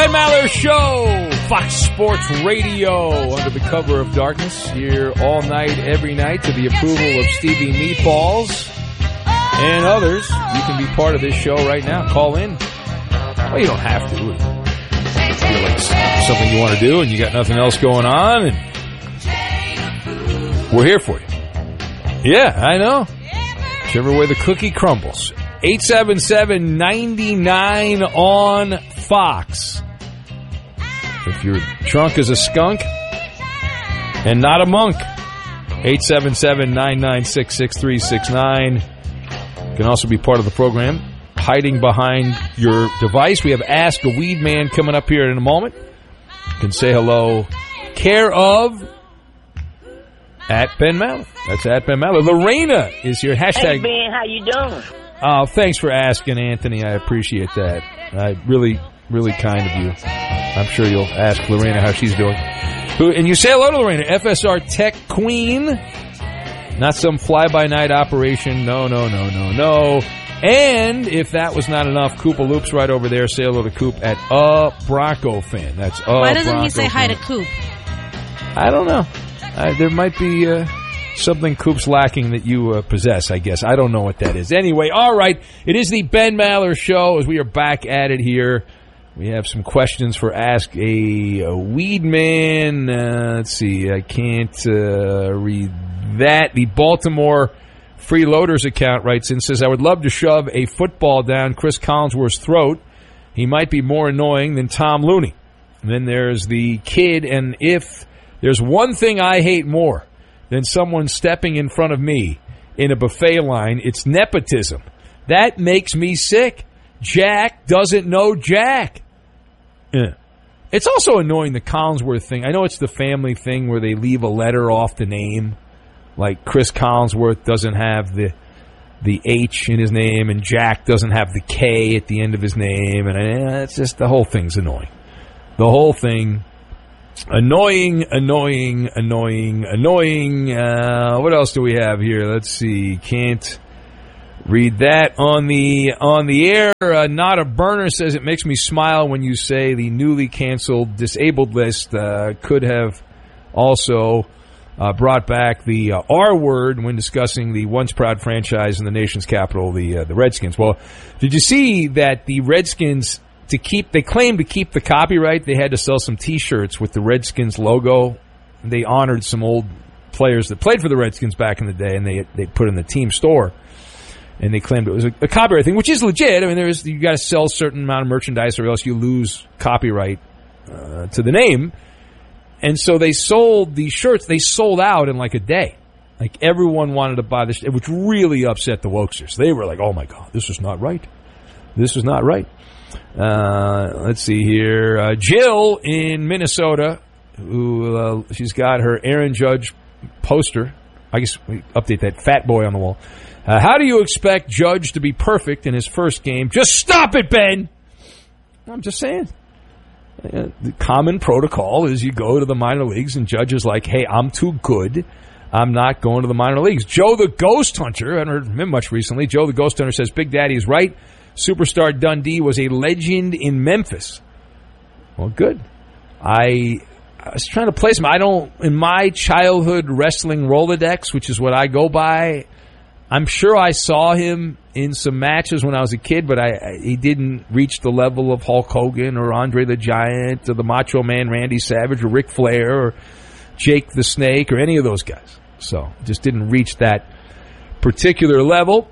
Ben Maller Show, Fox Sports Radio, under the cover of darkness, here all night, every night, to the approval of Stevie Meatballs and others. You can be part of this show right now. Call in. Well, you don't have to. If you feel like something you want to do and you got nothing else going on, and we're here for you. Yeah, I know. Whichever way the cookie crumbles. 877-99 on Fox. If you're drunk as a skunk and not a monk, 877-996-6369. You can also be part of the program, hiding behind your device. We have Ask a Weed Man coming up here in a moment. You can say hello. Care of at Ben Maller. That's at Ben Maller. Lorena is here. Hashtag. Hey, Ben, how you doing? Thanks for asking, Anthony. I appreciate that. Really, really kind of you. I'm sure you'll ask Lorena how she's doing. And you say hello to Lorena, FSR Tech Queen. Not some fly-by-night operation. No. And if that was not enough, Koopa Loop's right over there. Say hello to Coop at a Bronco fan. That's a Why doesn't Bronco he say hi fan. to Coop? I don't know. There might be something Coop's lacking that you possess, I guess. I don't know what that is. Anyway, all right. It is the Ben Maller Show as we are back at it here. We have some questions for Ask a Weed Man. Let's see. I can't read that. The Baltimore Freeloaders account writes in, says, I would love to shove a football down Chris Collinsworth's throat. He might be more annoying than Tom Looney. And then there's the kid, and if there's one thing I hate more than someone stepping in front of me in a buffet line, it's nepotism. That makes me sick. Jack doesn't know Jack. It's also annoying, the Collinsworth thing. I know it's the family thing where they leave a letter off the name. Like Chris Collinsworth doesn't have the H in his name, and Jack doesn't have the K at the end of his name. And it's just, the whole thing's annoying. The whole thing, annoying. What else do we have here? Let's see. Can't read that on the air. Not a Burner says, it makes me smile when you say the newly canceled disabled list could have also brought back the R word when discussing the once proud franchise in the nation's capital, the Redskins. Well, did you see that the Redskins, they claimed to keep the copyright, they had to sell some T-shirts with the Redskins logo. They honored some old players that played for the Redskins back in the day, and they put in the team store. And they claimed it was a copyright thing, which is legit. I mean, you got to sell a certain amount of merchandise, or else you lose copyright to the name. And so they sold these shirts. They sold out in like a day. Like, everyone wanted to buy this, which really upset the Wokesters. They were like, "Oh my God, this is not right. This is not right." Let's see here. Jill in Minnesota, who she's got her Aaron Judge poster. I guess we update that fat boy on the wall. How do you expect Judge to be perfect in his first game? Just stop it, Ben! I'm just saying. The common protocol is you go to the minor leagues and Judge is like, hey, I'm too good. I'm not going to the minor leagues. Joe the Ghost Hunter, I haven't heard from him much recently. Joe the Ghost Hunter says, Big Daddy is right. Superstar Dundee was a legend in Memphis. Well, good. I was trying to place him. In my childhood wrestling Rolodex, which is what I go by, I'm sure I saw him in some matches when I was a kid, but he didn't reach the level of Hulk Hogan or Andre the Giant or the Macho Man Randy Savage or Ric Flair or Jake the Snake or any of those guys. So just didn't reach that particular level.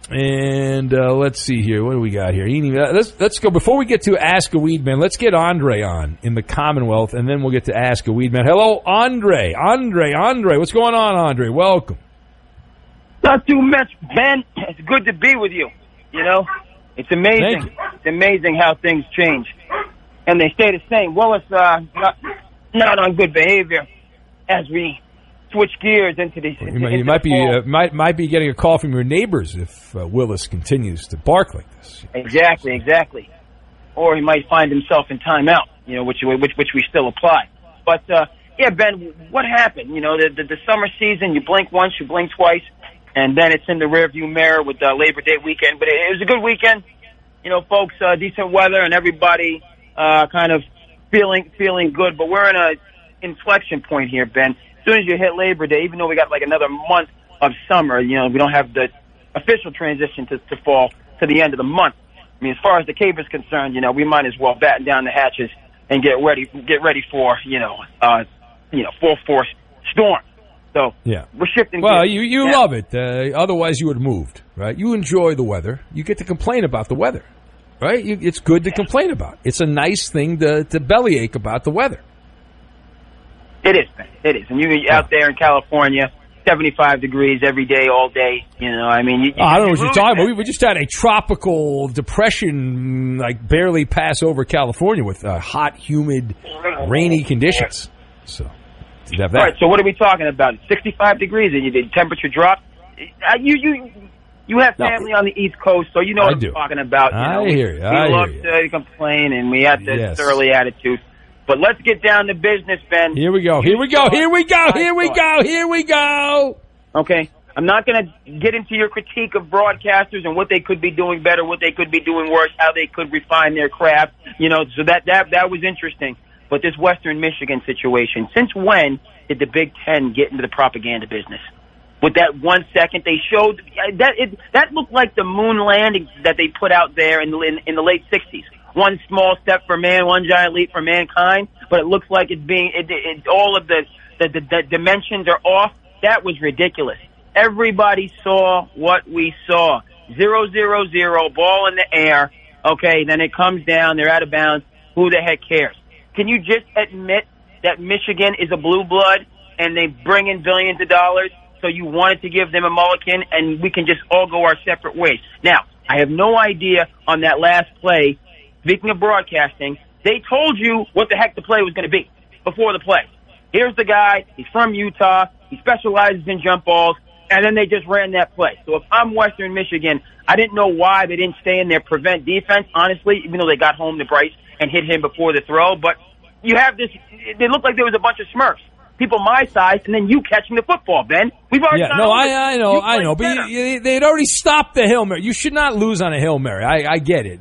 And let's see here. What do we got here? Let's go. Before we get to Ask a Weed Man, let's get Andre on in the Commonwealth, and then we'll get to Ask a Weed Man. Hello, Andre. Andre. What's going on, Andre? Welcome. Not too much, Ben. It's good to be with you. You know, it's amazing. It's amazing how things change, and they stay the same. Willis not on good behavior as we switch gears into these. You might be getting a call from your neighbors if Willis continues to bark like this. Exactly. Or he might find himself in timeout. You know, which we still apply. But yeah, Ben, what happened? You know, the summer season. You blink once, you blink twice. And then it's in the rearview mirror with Labor Day weekend. But it was a good weekend. You know, folks, decent weather, and everybody kind of feeling good. But we're in a inflection point here, Ben. As soon as you hit Labor Day, even though we got like another month of summer, we don't have the official transition to fall to the end of the month. I mean, as far as the Cape is concerned, we might as well batten down the hatches and get ready for full force storm. So yeah, we're shifting. Well, you love it. Otherwise, you would have moved, right? You enjoy the weather. You get to complain about the weather, right? It's good to complain about. It's a nice thing to bellyache about the weather. It is, man. It is. And you're out there in California, 75 degrees every day, all day. I mean, I don't know what you're talking about. We just had a tropical depression, barely pass over California with hot, humid, rainy conditions. So, did have that. All right. So, what are we talking about? 65 degrees, and the temperature dropped. You have family on the East Coast, so you know what I'm talking about. I hear you. We love to complain, and we have this surly attitude. But let's get down to business, Ben. Here we go. Okay. I'm not going to get into your critique of broadcasters and what they could be doing better, what they could be doing worse, how they could refine their craft. So that was interesting. But this Western Michigan situation, since when did the Big Ten get into the propaganda business? With that 1 second they showed, that looked like the moon landing that they put out there in the late 60s. One small step for man, one giant leap for mankind, but it looks like all of the dimensions are off. That was ridiculous. Everybody saw what we saw. 0-0-0, ball in the air. Okay, then it comes down, they're out of bounds. Who the heck cares? Can you just admit that Michigan is a blue blood and they bring in billions of dollars, so you wanted to give them a mulligan and we can just all go our separate ways? Now, I have no idea on that last play. Speaking of broadcasting, they told you what the heck the play was going to be before the play. Here's the guy. He's from Utah. He specializes in jump balls. And then they just ran that play. So if I'm Western Michigan, I didn't know why they didn't stay in their prevent defense, honestly, even though they got home to Bryce and hit him before the throw. But you have this. It looked like there was a bunch of Smurfs. People my size, and then you catching the football, Ben. We've already I know. But they had already stopped the Hail Mary. You should not lose on a Hail Mary. I get it.